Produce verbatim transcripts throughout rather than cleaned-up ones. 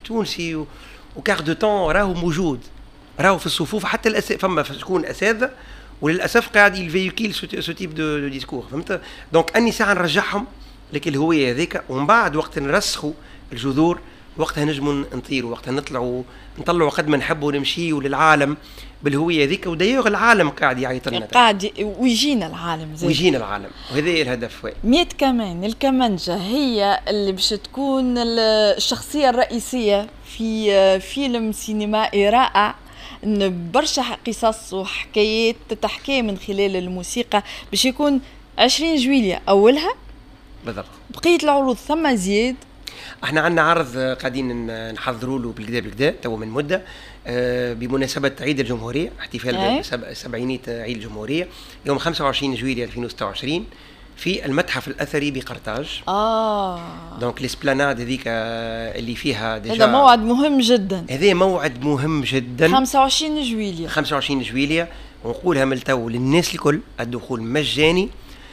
تونسي وكار دو طون راهو موجود، راهو في الصفوف حتى الأس... فما شكون اساتذه وللاسف قاعد يفيكيل سو تيب دو, دو ديسكور، فهمت؟ دونك اني ساعه نرجعهم لك الهويه هذيك، ومن بعد وقت نرسخوا الجذور وقتها نجموا نطيروا، وقتها نطلعوا نطلعوا قد ما نحبوا نمشيوا للعالم بالهويه هذيك. ودايوغ العالم قاعد يعيط لنا، قاعد ويجينا العالم زي ويجينا العالم، وهذا الهدف. ميت كمان الكمانجة هي اللي باش تكون الشخصيه الرئيسيه في فيلم سينمائي رائع، ان برشا قصص وحكايات تتحكي من خلال الموسيقى، باش يكون عشرين جويلية اولها بالضبط. بقيه العروض ثم زياد. احنا عندنا عرض قاعدين نحضروا له بالكدا بالكدا تو من مده بمناسبه عيد الجمهوريه، احتفال سبعينيه عيد الجمهوريه يوم خمسة وعشرين جويلية ألفين وستة وعشرين في المتحف الاثري بقرطاج. اه دونك الاسبلاناد هذيك اللي فيها ديجا، هذا موعد مهم جدا. هذا موعد مهم جدا، خمسة وعشرين جويلية خمسة وعشرين جويلية، ونقولها من التو للناس الكل، الدخول مجاني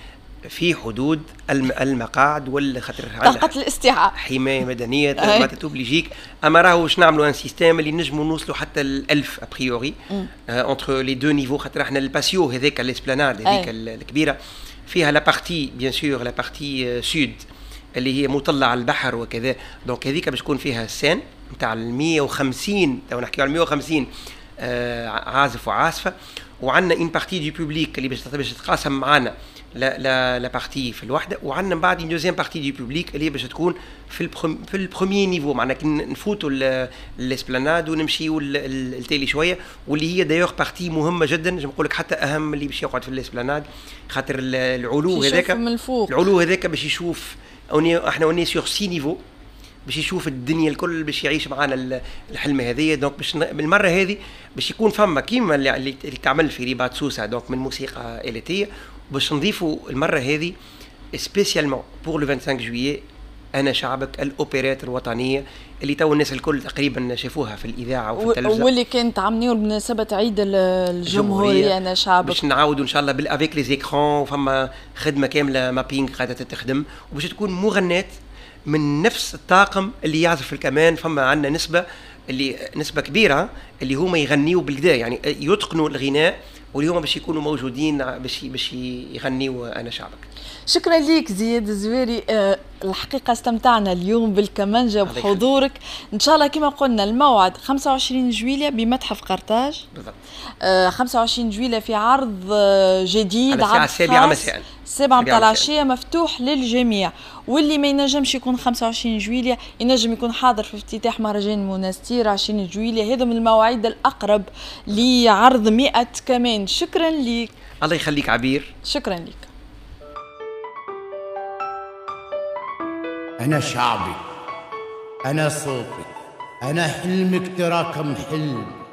في حدود المقاعد ولا خاطر طاقة الاستيعاب حماية مدنية ما تتوبليجيك. اما راهو باش نعملوا ان سيستيم اللي نجموا نوصلوا حتى الألف ابريوري انتر لي دو نيفو، خاطر احنا الباسيو هذاك الاسبلاناد هذيك الكبيرة فيها لا بارتي بيان سور لا بارتي سود اللي هي مطلة على البحر وكذا، دونك هذيك باش تكون فيها السين نتاع ال مية وخمسين، تو نحكيو على مية وخمسين آه عازف وعازفة، وعندنا ان بارتي دو بوبليك اللي باش تتقاسم معنا لا لا لا بارتي في الوحده، وعندنا من بعد ان دوزيام بارتي دو بوبليك اللي باش تكون في البروم في البروميير نيفو، معناها نفوتوا الاسبلاناد ونمشيوا التالي شويه، واللي هي دايوغ بارتي مهمه جدا، نجم نقول لك حتى اهم اللي باش يقعد في الاسبلاناد، خاطر العلو هذاك العلو هذاك باش يشوف احنا وني سور سي نيفو، باش يشوف الدنيا الكل، باش يعيش معنا الحلمه هذه. دونك باش بالمره هذه باش يكون فما كيما اللي, اللي تعمل في ريبات سوسه، دونك من موسيقى آلاتيه، باش نضيفوا المره هذه سبيسيالمون بور لو خمسة وعشرين جويي انا شعبك، الاوبريات الوطنيه اللي تو الناس الكل تقريبا شافوها في الاذاعه وفي التلفزيون، واللي كانت عاملينه بمناسبه عيد الجمهوريه انا شعبك. باش نعاودوا ان شاء الله بالافيك لي زيكران، وفما خدمه كامله مابينغ قاعده تخدم، وباش تكون مغنات من نفس الطاقم اللي يعزف الكمان. فما عندنا نسبه اللي نسبه كبيره اللي هما يغنيوا بالكدا، يعني يتقنوا الغناء، واللي هما باش يكونوا موجودين باش باش يغنيوا انا شعبك. شكرا ليك زياد الزويري، أه الحقيقه استمتعنا اليوم بالكمانجه بحضورك. ان شاء الله كما قلنا الموعد خمسة وعشرين جويلية بمتحف قرطاج بالضبط. أه خمسة وعشرين جويلية في عرض جديد، على الساعه السابعة مساء، السابعة متاع العشيه، مفتوح للجميع. واللي ما ينجمش يكون خمسة وعشرين جويلية ينجم يكون حاضر في افتتاح مهرجان منستير عشرين جويلية، هذا من المواعيد الأقرب لعرض مئة كمان. شكرا لك. الله يخليك عبير. شكرا لك. أنا شعبي، أنا صوتي، أنا حلمك تراكم حلم،